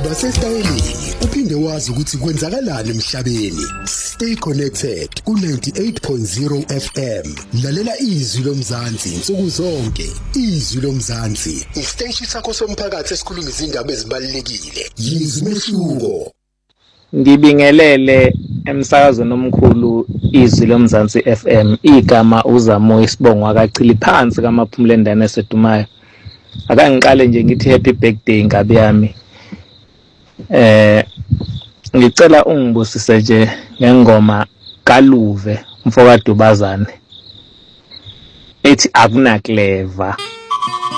Uba sesitayeleni uphinde wazi ukuthi kwenzakalani emhlabeni. Stay connected ku 98.0 FM. Lalela izwi lomzansi insuku zonke. Izwi lomzansi, isiteshi sakho somphakathi esikhuluma izindaba ezibalulekile. Yizwi mehluko. Ngibingelele emsakazweni omkhulu izwi lomzansi FM. Igama uZamo Isibongo akachili phansi kaMaphumulendane esedumayo. Akangiqale nje ngithi happy birthday ngabe yami. Ngicela ungibusise nje ngengoma kaLuve umfowabo Dubazane ethi akuna clever.